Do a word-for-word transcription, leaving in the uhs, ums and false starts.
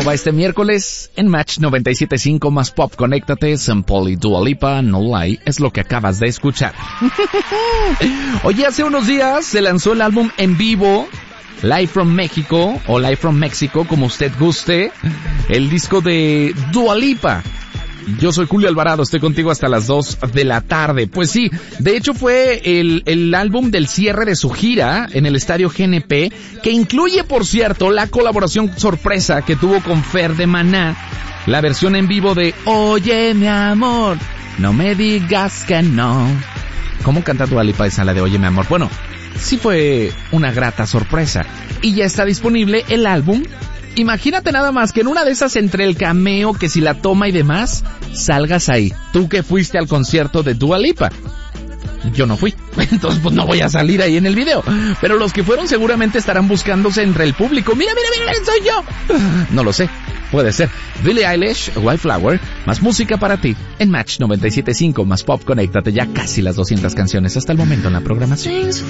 va este miércoles en Match noventa y siete punto cinco más Pop. Conéctate, Sean Paul y Dua Lipa, No Lie, es lo que acabas de escuchar. Oye, hace unos días se lanzó el álbum en vivo, Live from México, o Live from México, como usted guste, el disco de Dua Lipa. Yo soy Julio Alvarado, estoy contigo hasta las dos de la tarde. Pues sí, de hecho fue el, el álbum del cierre de su gira en el Estadio G N P, que incluye, por cierto, la colaboración sorpresa que tuvo con Fer de Maná, la versión en vivo de Oye mi amor, no me digas que no. ¿Cómo canta Dua Lipa esa, la de Oye mi amor? Bueno, sí fue una grata sorpresa. Y ya está disponible el álbum. Imagínate nada más que en una de esas, entre el cameo, que si la toma y demás, salgas ahí. Tú que fuiste al concierto de Dua Lipa. Yo no fui, entonces pues no voy a salir ahí en el video. Pero los que fueron seguramente estarán buscándose entre el público. Mira, mira, mira, soy yo. No lo sé, puede ser. Billie Eilish, Wildflower, más música para ti en Match noventa y siete punto cinco más Pop. Conéctate, ya casi las doscientas canciones hasta el momento en la programación.